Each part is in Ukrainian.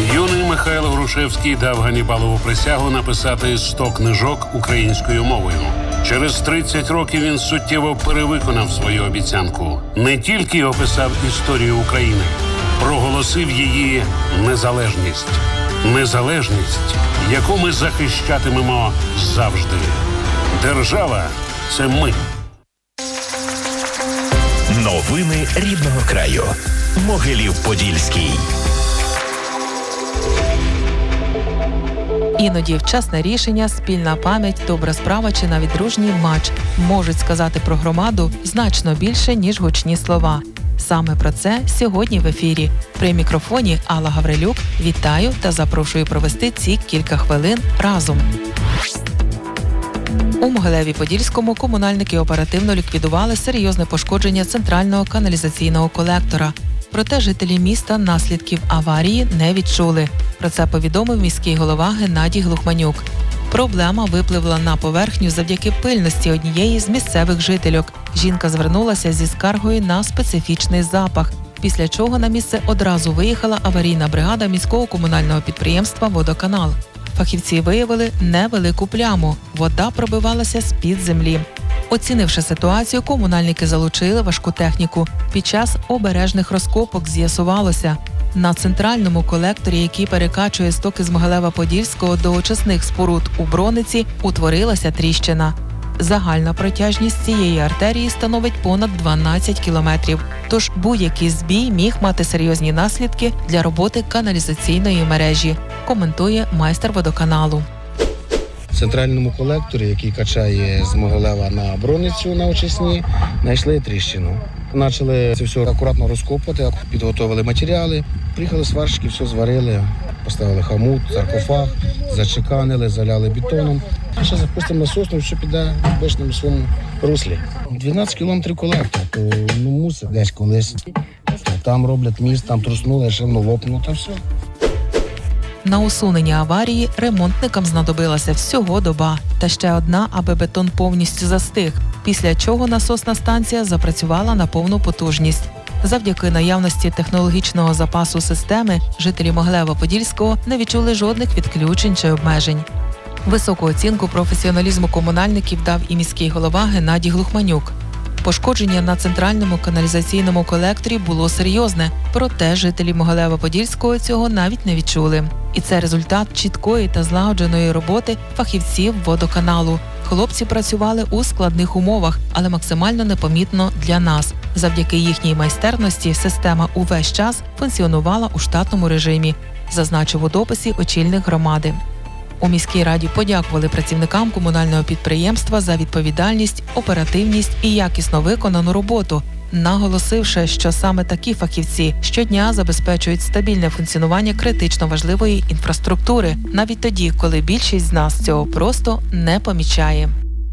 Юний Михайло Грушевський дав Ганнібалову присягу написати 100 книжок українською мовою. Через 30 років він суттєво перевиконав свою обіцянку. Не тільки описав історію України, проголосив її незалежність. Незалежність, яку ми захищатимемо завжди. Держава – це ми. Новини рідного краю. Могилів-Подільський. Іноді вчасне рішення, спільна пам'ять, добра справа чи навіть дружній матч можуть сказати про громаду значно більше, ніж гучні слова. Саме про це сьогодні в ефірі. При мікрофоні Алла Гаврилюк. Вітаю та запрошую провести ці кілька хвилин разом. У Могилеві-Подільському комунальники оперативно ліквідували серйозне пошкодження центрального каналізаційного колектора. Проте жителі міста наслідків аварії не відчули. Про це повідомив міський голова Геннадій Глухманюк. Проблема випливла на поверхню завдяки пильності однієї з місцевих жительок. Жінка звернулася зі скаргою на специфічний запах, після чого на місце одразу виїхала аварійна бригада міського комунального підприємства «Водоканал». Фахівці виявили невелику пляму. Вода пробивалася з-під землі. Оцінивши ситуацію, комунальники залучили важку техніку. Під час обережних розкопок з'ясувалося, на центральному колекторі, який перекачує стоки з Могилева-Подільського до очисних споруд у Брониці, утворилася тріщина. Загальна протяжність цієї артерії становить понад 12 кілометрів. Тож будь-який збій міг мати серйозні наслідки для роботи каналізаційної мережі, коментує майстер водоканалу. В центральному колекторі, який качає з Могилева на Броницю на очисні, знайшли тріщину. Почали це все акуратно розкопувати, підготовили матеріали, приїхали сварщики, все зварили, поставили хомут, саркофаг, зачеканили, заляли бетоном. І ще запустимо насосом, що піде в обичному своєму руслі. 12 кілометрів колектор, то мусить десь колись. Там роблять міст, там труснули, ще воно лопнуло, та все. На усунення аварії ремонтникам знадобилася всього доба. Та ще одна, аби бетон повністю застиг. Після чого насосна станція запрацювала на повну потужність. Завдяки наявності технологічного запасу системи, жителі Могилева-Подільського не відчули жодних відключень чи обмежень. Високу оцінку професіоналізму комунальників дав і міський голова Геннадій Глухманюк. Пошкодження на центральному каналізаційному колекторі було серйозне, проте жителі Могилева-Подільського цього навіть не відчули. І це результат чіткої та злагодженої роботи фахівців водоканалу. Хлопці працювали у складних умовах, але максимально непомітно для нас. Завдяки їхній майстерності система увесь час функціонувала у штатному режимі, зазначив у дописі очільник громади. У міській раді подякували працівникам комунального підприємства за відповідальність, оперативність і якісно виконану роботу, наголосивши, що саме такі фахівці щодня забезпечують стабільне функціонування критично важливої інфраструктури, навіть тоді, коли більшість з нас цього просто не помічає.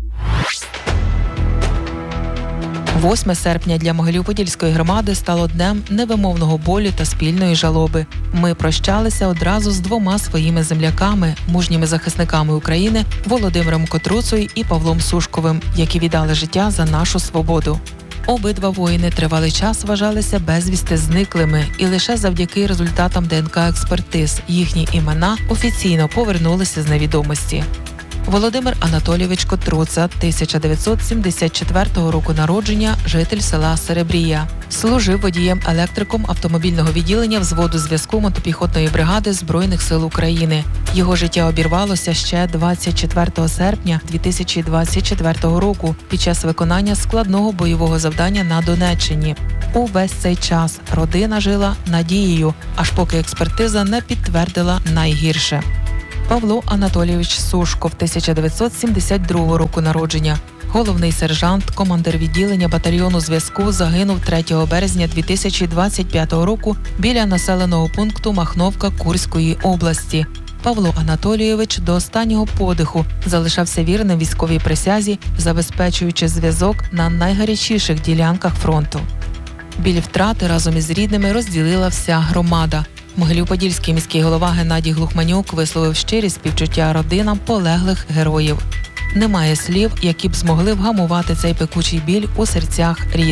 8 серпня для Могилів-Подільської громади стало днем невимовного болю та спільної жалоби. Ми прощалися одразу з 2 своїми земляками, мужніми захисниками України Володимиром Котруцою і Павлом Сушковим, які віддали життя за нашу свободу. Обидва воїни тривалий час вважалися безвісти зниклими, і лише завдяки результатам ДНК-експертиз їхні імена офіційно повернулися з невідомості. Володимир Анатолійович Котруца, 1974 року народження, житель села Серебрія. Служив водієм-електриком автомобільного відділення взводу зв'язку мотопіхотної бригади Збройних сил України. Його життя обірвалося ще 24 серпня 2024 року під час виконання складного бойового завдання на Донеччині. Увесь цей час родина жила надією, аж поки експертиза не підтвердила найгірше. Павло Анатолійович Сушков, 1972 року народження. Головний сержант, командир відділення батальйону зв'язку, загинув 3 березня 2025 року біля населеного пункту Махновка Курської області. Павло Анатолійович до останнього подиху залишався вірним військовій присязі, забезпечуючи зв'язок на найгарячіших ділянках фронту. Біль втрати разом із рідними розділила вся громада. Могилів-Подільський міський голова Геннадій Глухманюк висловив щирі співчуття родинам полеглих героїв. Немає слів, які б змогли вгамувати цей пекучий біль у серцях рідних.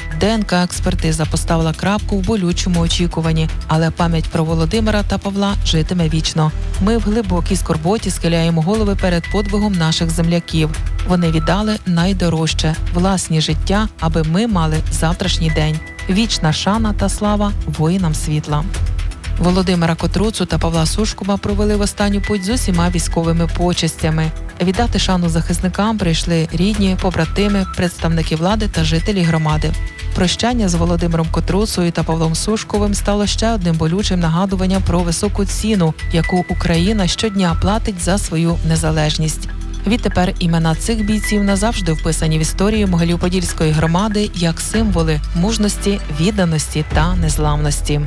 ДНК-експертиза поставила крапку в болючому очікуванні, але пам'ять про Володимира та Павла житиме вічно. Ми в глибокій скорботі схиляємо голови перед подвигом наших земляків. Вони віддали найдорожче – власні життя, аби ми мали завтрашній день. Вічна шана та слава воїнам світла. Володимира Котруцу та Павла Сушкова провели в останню путь з усіма військовими почестями. Віддати шану захисникам прийшли рідні, побратими, представники влади та жителі громади. Прощання з Володимиром Котруцею та Павлом Сушковим стало ще одним болючим нагадуванням про високу ціну, яку Україна щодня платить за свою незалежність. Відтепер імена цих бійців назавжди вписані в історію Могилів-Подільської громади як символи мужності, відданості та незламності.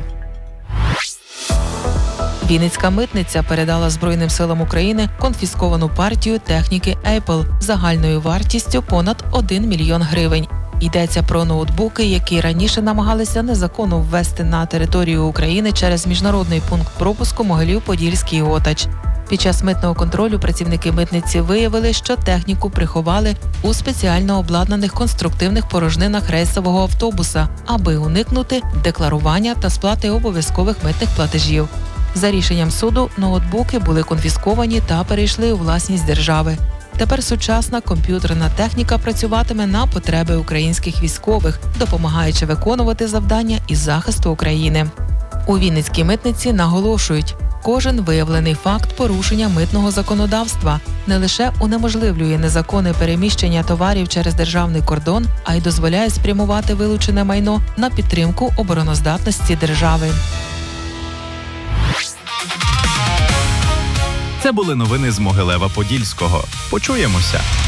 Вінницька митниця передала Збройним силам України конфісковану партію техніки Apple загальною вартістю понад 1 мільйон гривень. Йдеться про ноутбуки, які раніше намагалися незаконно ввести на територію України через міжнародний пункт пропуску Могилів-Подільський Отач. Під час митного контролю працівники митниці виявили, що техніку приховали у спеціально обладнаних конструктивних порожнинах рейсового автобуса, аби уникнути декларування та сплати обов'язкових митних платежів. За рішенням суду, ноутбуки були конфісковані та перейшли у власність держави. Тепер сучасна комп'ютерна техніка працюватиме на потреби українських військових, допомагаючи виконувати завдання із захисту України. У Вінницькій митниці наголошують, кожен виявлений факт порушення митного законодавства не лише унеможливлює незаконне переміщення товарів через державний кордон, а й дозволяє спрямувати вилучене майно на підтримку обороноздатності держави. Це були новини з Могилева-Подільського. Почуємося!